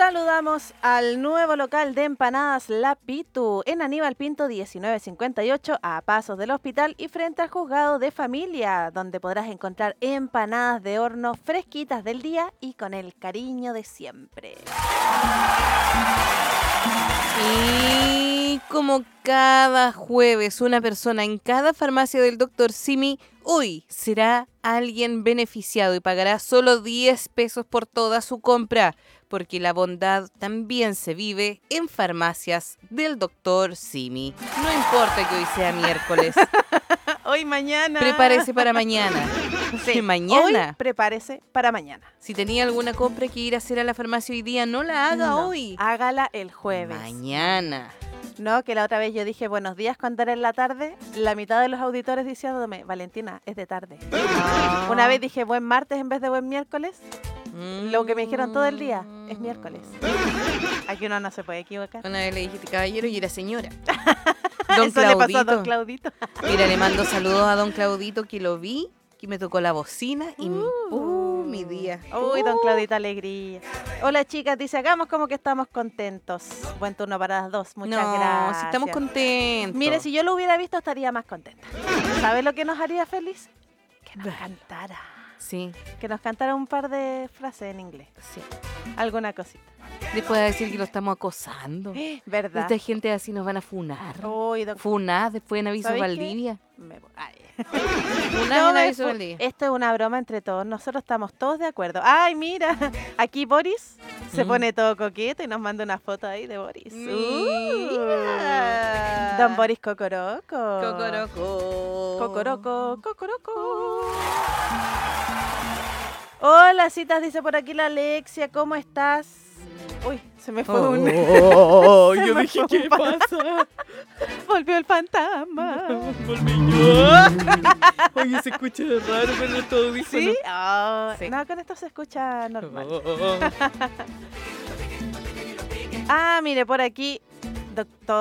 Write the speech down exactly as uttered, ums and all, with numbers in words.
Saludamos al nuevo local de empanadas La Pitu en Aníbal Pinto diecinueve cincuenta y ocho, a pasos del hospital y frente al juzgado de familia, donde podrás encontrar empanadas de horno fresquitas del día y con el cariño de siempre. Y como cada jueves, una persona en cada farmacia del doctor Simi, hoy será alguien beneficiado y pagará solo diez pesos por toda su compra, porque la bondad también se vive en farmacias del doctor Simi. No importa que hoy sea miércoles. Hoy, mañana. Prepárese para mañana. Sí, mañana. Hoy prepárese para mañana. Si tenía alguna compra que ir a hacer a la farmacia hoy día, no la haga No, hoy. Hágala el jueves. Mañana. No, que la otra vez yo dije buenos días cuando era en la tarde, la mitad de los auditores diciéndome, Valentina, es de tarde. No. Una vez dije buen martes en vez de buen miércoles. Mm. Lo que me dijeron todo el día es miércoles. Aquí uno no se puede equivocar. Una vez le dijiste caballero y era señora. Don Eso le pasó a Claudito. don Claudito. Mira, le mando saludos a don Claudito, que lo vi, que me tocó la bocina y Uh. uh, mi día. Uy, don Uh. Claudito, alegría. Hola, chicas, dice, hagamos como que estamos contentos. Buen turno para las dos, muchas no, gracias. si estamos contentos. Mire, si yo lo hubiera visto estaría más contenta. ¿Sabe lo que nos haría feliz? Que nos cantara. Sí, Que nos cantara un par de frases en inglés. sí. Alguna cosita. Después de decir que lo estamos acosando. ¿Verdad? Esta gente así nos van a funar. Uy, don... Funar después en Aviso ¿Sabéis qué? Valdivia. Me... Ay. Funar No, en es Aviso fu- Valdivia. esto es una broma entre todos. Nosotros estamos todos de acuerdo. Ay, mira, aquí Boris se Mm. pone todo coqueto y nos manda una foto ahí de Boris. Mira. Uh, don Boris Cocoroco. Cocoroco. Cocoroco, Cocoroco. Hola, citas, dice por aquí la Alexia. ¿Cómo estás? Uy, se me fue un... Oh, Se yo me dije, fue ¿qué un pan- pasa? Volvió el fantasma. Volví yo. Oye, se escucha raro con estos audífonos. ¿Sí? Oh, Sí. No, con esto se escucha normal. Oh. Ah, mire, por aquí, doctor.